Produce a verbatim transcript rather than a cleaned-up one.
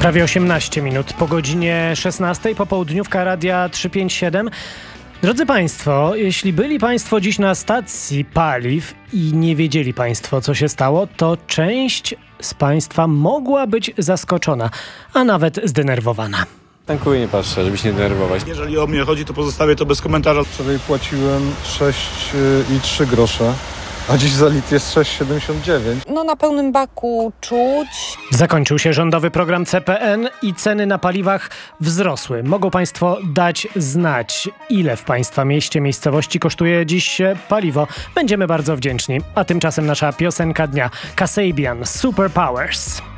Prawie osiemnaście minut po godzinie szesnastej, popołudniówka Radia trzysta pięćdziesiąt siedem. Drodzy Państwo, jeśli byli Państwo dziś na stacji paliw i nie wiedzieli Państwo, co się stało, to część z Państwa mogła być zaskoczona, a nawet zdenerwowana. Tankuję, nie patrzę, żeby się nie denerwować. Jeżeli o mnie chodzi, to pozostawię to bez komentarza. Wczoraj płaciłem sześć i trzy grosze, a dziś za litr jest sześć siedemdziesiąt dziewięć. No na pełnym baku czuć. Zakończył się rządowy program C P N i ceny na paliwach wzrosły. Mogą Państwo dać znać, ile w Państwa mieście, miejscowości kosztuje dziś paliwo. Będziemy bardzo wdzięczni. A tymczasem nasza piosenka dnia. Kasabian, Superpowers.